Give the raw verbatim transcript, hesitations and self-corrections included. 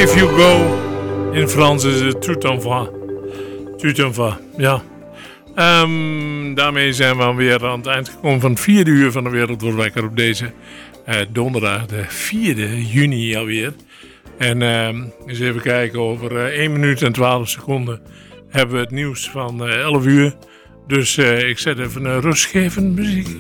If You Go. In Frans is het tout en va. Tout en va, ja. Um, daarmee zijn we alweer aan het eind gekomen van het vierde uur van de Wereld Wordt Wakker op deze uh, donderdag, de vierde juni alweer. En uh, eens even kijken, over uh, één minuut en twaalf seconden hebben we het nieuws van uh, elf uur. Dus uh, ik zet even een rustgevend muziek.